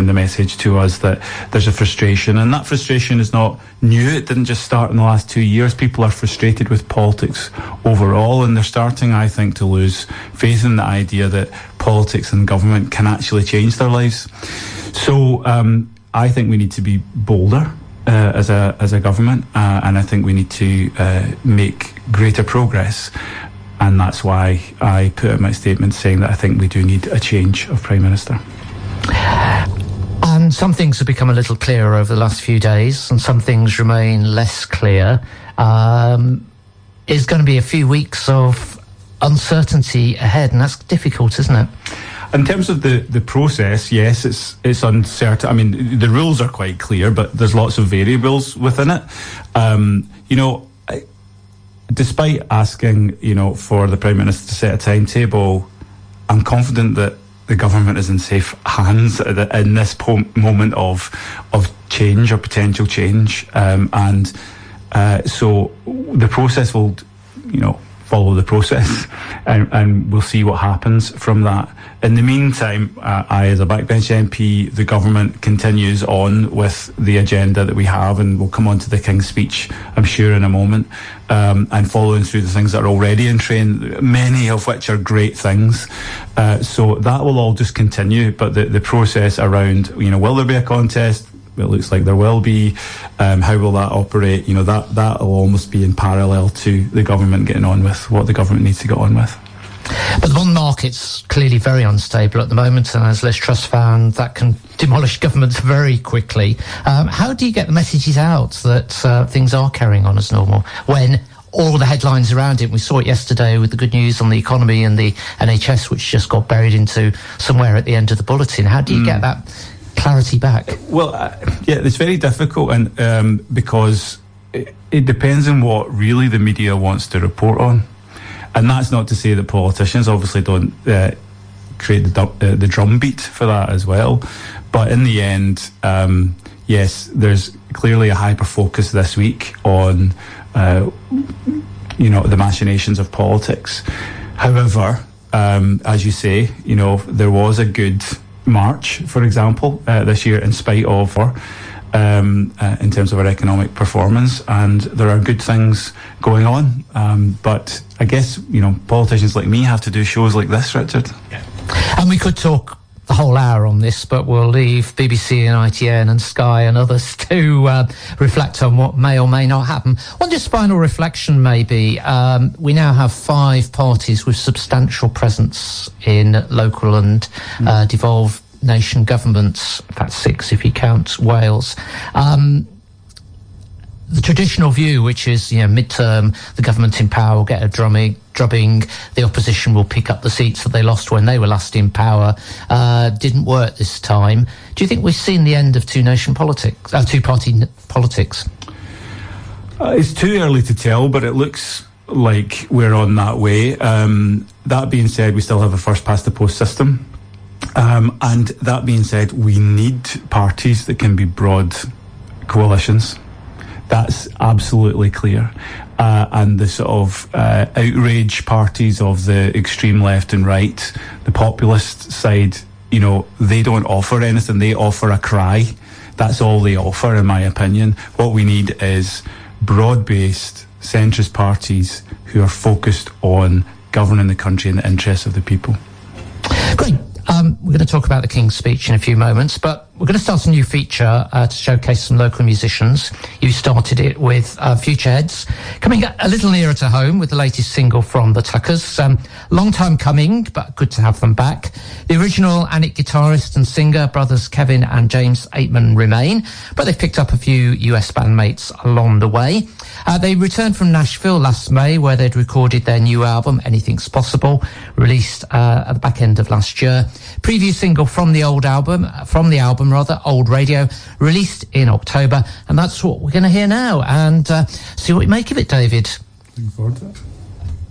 send the message to us that there's a frustration, and that frustration is not new. It didn't just start in the last 2 years. People are frustrated with politics overall, and they're starting, I think, to lose faith in the idea that politics and government can actually change their lives. So I think we need to be bolder as a government, and I think we need to make greater progress. And that's why I put out my statement saying that I think we do need a change of Prime Minister. And some things have become a little clearer over the last few days, and some things remain less clear. It's going to be a few weeks of uncertainty ahead, and that's difficult, isn't it? In terms of the process, yes, it's uncertain. I mean, the rules are quite clear, but there's lots of variables within it. Despite asking, for the Prime Minister to set a timetable, I'm confident that the government is in safe hands in this moment of change or potential change, so the process will, follow the process, and we'll see what happens from that. In the meantime, I, as a backbench MP, the government continues on with the agenda that we have, and we'll come on to the King's Speech, I'm sure, in a moment, and following through the things that are already in train, many of which are great things. So that will all just continue, but the process around, will there be a contest? It looks like there will be. How will that operate? That will almost be in parallel to the government getting on with what the government needs to get on with. But the bond market's clearly very unstable at the moment, and as Liz Truss found, that can demolish governments very quickly. How do you get the messages out that things are carrying on as normal when all the headlines around it? We saw it yesterday with the good news on the economy and the NHS, which just got buried into somewhere at the end of the bulletin. How do you get that clarity back? Well, it's very difficult, and because it depends on what really the media wants to report on. And that's not to say that politicians obviously don't create the drumbeat for that as well. But in the end, yes, there's clearly a hyper focus this week on the machinations of politics. However, as you say, there was a good March, for example, this year, in spite of in terms of our economic performance, and there are good things going on. But I guess, politicians like me have to do shows like this, Richard. Yeah. And we could talk the whole hour on this, but we'll leave BBC and ITN and Sky and others to reflect on what may or may not happen. One just final reflection, maybe. We now have 5 parties with substantial presence in local and devolved nation governments. In fact, 6 if you count Wales. The traditional view, which is, mid-term, the government in power will get a drubbing, the opposition will pick up the seats that they lost when they were last in power, didn't work this time. Do you think we've seen the end of two-party politics? It's too early to tell, but it looks like we're on that way. That being said, we still have a first-past-the-post system. And that being said, we need parties that can be broad coalitions. That's absolutely clear. And the sort of outrage parties of the extreme left and right, the populist side, they don't offer anything. They offer a cry. That's all they offer, in my opinion. What we need is broad-based centrist parties who are focused on governing the country in the interests of the people. Great. We're going to talk about the King's Speech in a few moments, but we're going to start a new feature to showcase some local musicians. You started it with Future Heads, coming a little nearer to home with the latest single from the Tuckers. Long time coming, but good to have them back. The original Anik guitarist and singer, brothers Kevin and James Aitman, remain, but they've picked up a few US bandmates along the way. They returned from Nashville last May, where they'd recorded their new album, Anything's Possible, released at the back end of last year. Preview single from the album, Old Radio, released in October, and that's what we're going to hear now, and see what you make of it, David. Looking forward to it.